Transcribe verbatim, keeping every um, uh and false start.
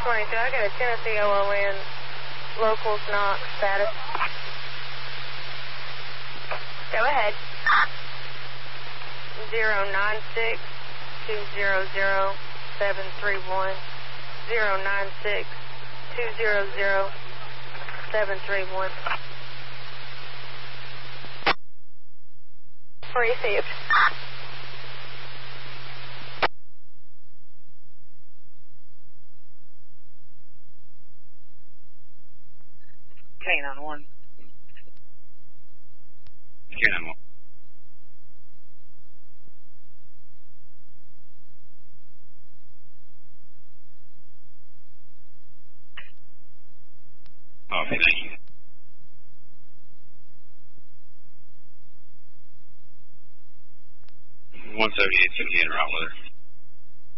twenty-two, I got a Tennessee O O N, locals knock status. Go ahead. zero nine six two zero zero seven three one. zero nine six two zero zero seven three one. Received. K nine one. K nine one. Oh, thank you. one seventy-eight, seventy-eight, around weather.